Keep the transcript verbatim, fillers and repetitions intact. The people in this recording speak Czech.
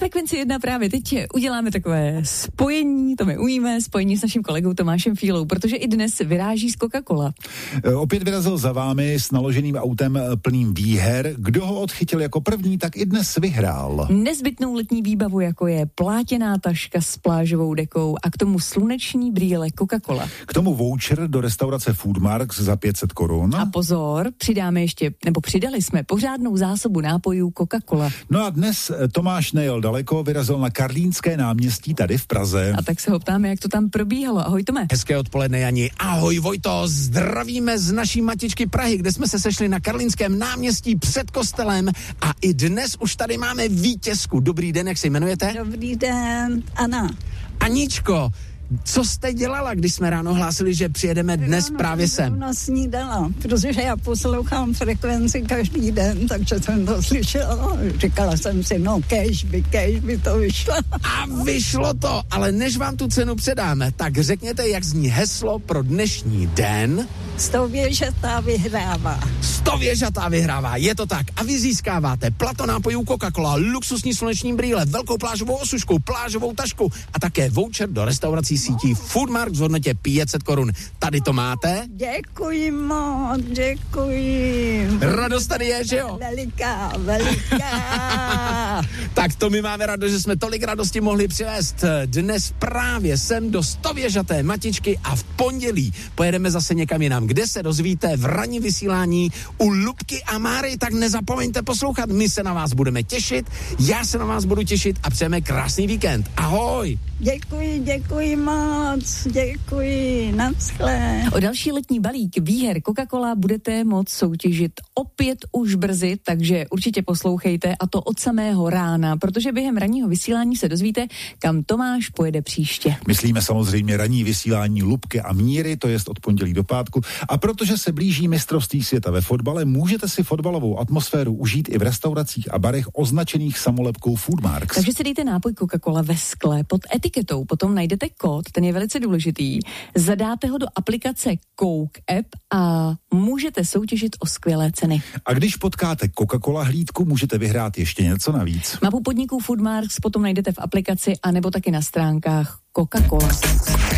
Frekvenci jedna právě teď uděláme takové spojení, to my umíme, spojení s naším kolegou Tomášem Fílou, protože i dnes vyráží z Coca-Cola. Opět vyrazil za vámi s naloženým autem plným výher. Kdo ho odchytil jako první, tak i dnes vyhrál. Nezbytnou letní výbavu, jako je plátěná taška s plážovou dekou a k tomu sluneční brýle Coca-Cola. K tomu voucher do restaurace Foodmarks za pět set korun. A pozor, přidáme ještě, nebo přidali jsme pořádnou zásobu nápojů Coca-Cola. No a dnes Tomáš nejel daleko, vyrazil na Karlínské náměstí tady v Praze. A tak se ho ptáme, jak to tam probíhalo. Ahoj Tome. Hezké odpoledne, Jani. Ahoj Vojto, zdravíme z naší matičky Prahy, kde jsme se sešli na Karlínském náměstí před kostelem a i dnes už tady máme vítězku. Dobrý den, jak se jmenujete? Dobrý den, Anna. Aničko, co jste dělala, když jsme ráno hlásili, že přijedeme dnes ráno právě sem? Ráno snídala, protože já poslouchám Frekvenci každý den, takže jsem to slyšela. Říkala jsem si, no kéž by, kéž by to vyšlo. A vyšlo to, ale než vám tu cenu předáme, tak řekněte, jak zní heslo pro dnešní den. Sto věžatá vyhrává. Sto věžatá vyhrává, je to tak. A vy získáváte plato nápojů Coca-Cola, luxusní sluneční brýle, velkou plážovou osušku, plážovou tašku a také voucher do restaurací sítí Foodmark v hodnotě pět set korun. Tady to máte. Děkuji moc, děkuji. Radost tady je, že jo? Veliká, veliká. Tak to my máme radost, že jsme tolik radosti mohli přivést dnes právě sem do stověžaté matičky a v pondělí pojedeme zase někam jinam, kde se dozvíte v ranní vysílání u Lubky a Máry, tak nezapomeňte poslouchat, my se na vás budeme těšit, já se na vás budu těšit a přejeme krásný víkend. Ahoj! Děkuji, děkuji moc, děkuji, naschle. O další letní balík výher Coca-Cola budete moct soutěžit opět už brzy, takže určitě poslouchejte a to od samého rána, protože během ranního vysílání se dozvíte, kam Tomáš pojede příště. Myslíme samozřejmě ranní vysílání Lubky a Míry, to jest od pondělí do pátku. A protože se blíží mistrovství světa ve fotbale, můžete si fotbalovou atmosféru užít i v restauracích a barech označených samolepkou Foodmarks. Takže si dejte nápoj Coca-Cola ve skle pod etiketou, potom najdete kód, ten je velice důležitý, zadáte ho do aplikace Coke App a můžete soutěžit o skvělé ceny. A když potkáte Coca-Cola hlídku, můžete vyhrát ještě něco navíc. Mapu podniků Foodmarks potom najdete v aplikaci a nebo taky na stránkách Coca-Cola.